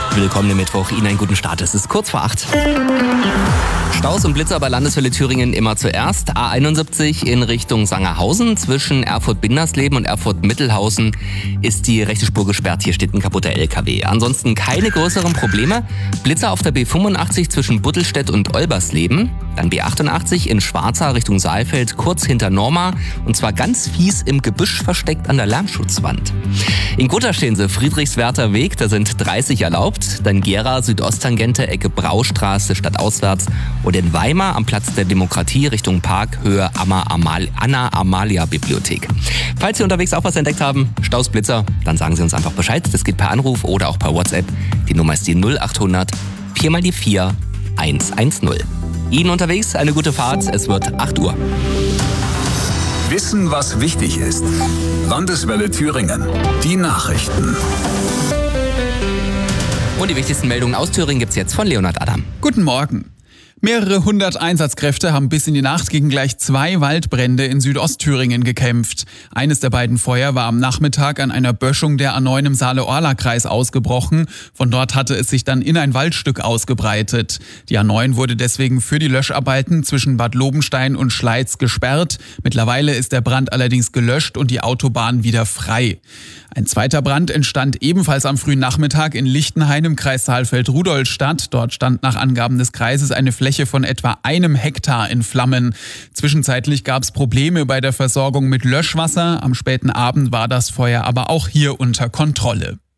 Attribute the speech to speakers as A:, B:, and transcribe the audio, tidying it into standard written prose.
A: Willkommen im Mittwoch, Ihnen einen guten Start. Es ist kurz vor 8. Staus und Blitzer bei Landeshölle Thüringen immer zuerst. A71 in Richtung Sangerhausen. Zwischen Erfurt-Bindersleben und Erfurt-Mittelhausen ist die rechte Spur gesperrt. Hier steht ein kaputter LKW. Ansonsten keine größeren Probleme. Blitzer auf der B85 zwischen Buttelstedt und Olbersleben. Dann B88 in Schwarza Richtung Saalfeld, kurz hinter Norma. Und zwar ganz fies im Gebüsch versteckt an der Lärmschutzwand. In Gotha stehen Sie, Friedrichswerther Weg, da sind 30 erlaubt. Dann Gera, Südosttangente, Ecke Braustraße, stadtauswärts. Und in Weimar am Platz der Demokratie Richtung Park, Höhe Anna-Amalia-Bibliothek. Falls Sie unterwegs auch was entdeckt haben, Staus, Blitzer, dann sagen Sie uns einfach Bescheid. Das geht per Anruf oder auch per WhatsApp. Die Nummer ist die 0800 4 mal die 4 110. Ihnen unterwegs eine gute Fahrt. Es wird 8 Uhr.
B: Wissen, was wichtig ist. Landeswelle Thüringen. Die Nachrichten.
A: Und die wichtigsten Meldungen aus Thüringen gibt's jetzt von Leonhard Adam.
C: Guten Morgen. Mehrere hundert Einsatzkräfte haben bis in die Nacht gegen gleich 2 Waldbrände in Südostthüringen gekämpft. Eines der beiden Feuer war am Nachmittag an einer Böschung der A9 im Saale-Orla-Kreis ausgebrochen. Von dort hatte es sich dann in ein Waldstück ausgebreitet. Die A9 wurde deswegen für die Löscharbeiten zwischen Bad Lobenstein und Schleiz gesperrt. Mittlerweile ist der Brand allerdings gelöscht und die Autobahn wieder frei. Ein zweiter Brand entstand ebenfalls am frühen Nachmittag in Lichtenhain im Kreis Saalfeld-Rudolstadt. Dort stand nach Angaben des Kreises eine Fläche von etwa 1 Hektar in Flammen. Zwischenzeitlich gab es Probleme bei der Versorgung mit Löschwasser. Am späten Abend war das Feuer aber auch hier unter Kontrolle.